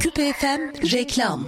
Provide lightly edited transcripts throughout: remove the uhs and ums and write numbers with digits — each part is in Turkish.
Küpe FM reklam.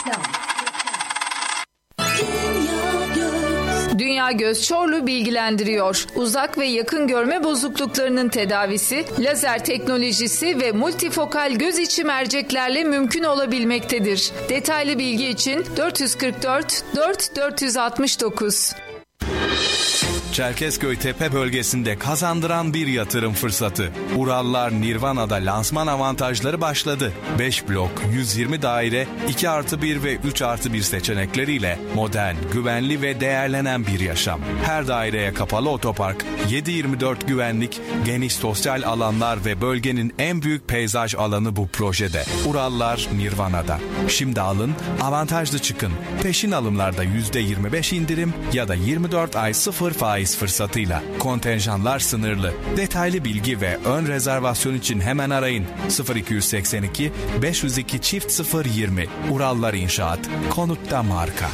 Dünya Göz Çorlu bilgilendiriyor. Uzak ve yakın görme bozukluklarının tedavisi, lazer teknolojisi ve multifokal göz içi merceklerle mümkün olabilmektedir. Detaylı bilgi için 444 4 469. Çerkezköy Tepe bölgesinde kazandıran bir yatırım fırsatı. Urallar Nirvana'da lansman avantajları başladı. 5 blok, 120 daire, 2+1 ve 3+1 seçenekleriyle modern, güvenli ve değerlenen bir yaşam. Her daireye kapalı otopark, 7/24 güvenlik, geniş sosyal alanlar ve bölgenin en büyük peyzaj alanı bu projede. Urallar Nirvana'da. Şimdi alın, avantajlı çıkın. Peşin alımlarda %25 indirim ya da 24 ay 0 faiz fırsatıyla. Kontenjanlar sınırlı. Detaylı bilgi ve ön rezervasyon için hemen arayın. 0282 502 020. Urallar İnşaat. Konutta marka.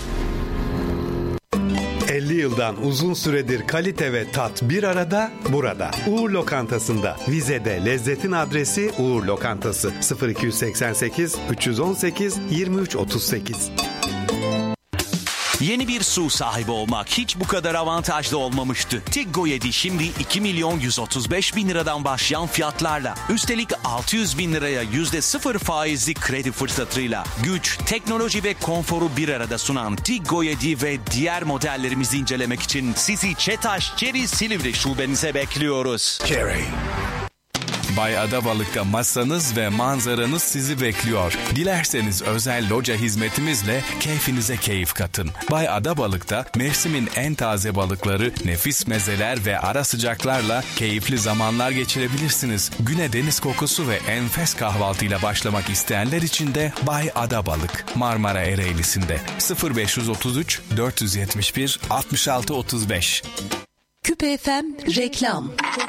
50 yıldan uzun süredir kalite ve tat bir arada burada. Uğur Lokantası'nda. Vize'de lezzetin adresi Uğur Lokantası. 0288 318 2338. Yeni bir su sahibi olmak hiç bu kadar avantajlı olmamıştı. Tiggo 7 şimdi 2.135.000 liradan başlayan fiyatlarla. Üstelik 600.000 liraya %0 faizli kredi fırsatıyla. Güç, teknoloji ve konforu bir arada sunan Tiggo 7 ve diğer modellerimizi incelemek için sizi Çetaş Cherry Silivri şubenize bekliyoruz. Cherry. Bay Adabalık'ta masanız ve manzaranız sizi bekliyor. Dilerseniz özel loca hizmetimizle keyfinize keyif katın. Bay Adabalık'ta mevsimin en taze balıkları, nefis mezeler ve ara sıcaklarla keyifli zamanlar geçirebilirsiniz. Güne deniz kokusu ve enfes kahvaltıyla başlamak isteyenler için de Bay Adabalık, Marmara Ereğlisi'nde. 0533 471 66 35. Küpe FM reklam.